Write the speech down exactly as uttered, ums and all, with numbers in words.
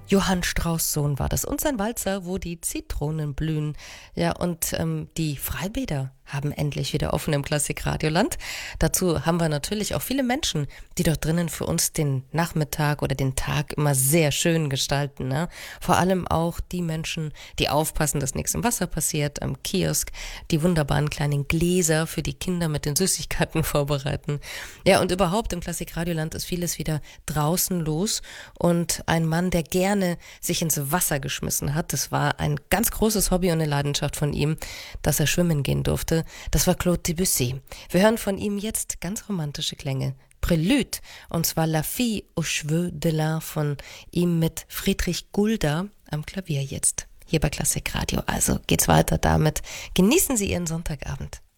Johann Strauss Sohn war das und sein Walzer, wo die Zitronen blühen. Ja, und ähm, die Freibäder haben endlich wieder offen im Klassikradioland. Dazu haben wir natürlich auch viele Menschen, die dort drinnen für uns den Nachmittag oder den Tag immer sehr schön gestalten. Ne? Vor allem auch die Menschen, die aufpassen, dass nichts im Wasser passiert, am Kiosk, die wunderbaren kleinen Gläser für die Kinder mit den Süßigkeiten vorbereiten. Ja, und überhaupt im Klassikradioland ist vieles wieder draußen los. Und ein Mann, der gerne sich ins Wasser geschmissen hat, das war ein ganz großes Hobby und eine Leidenschaft von ihm, dass er schwimmen gehen durfte. Das war Claude Debussy. Wir hören von ihm jetzt ganz romantische Klänge. Prélude, und zwar La Fille aux Cheveux de lin von ihm mit Friedrich Gulda am Klavier jetzt. Hier bei Klassikradio. Also geht's weiter damit. Genießen Sie Ihren Sonntagabend.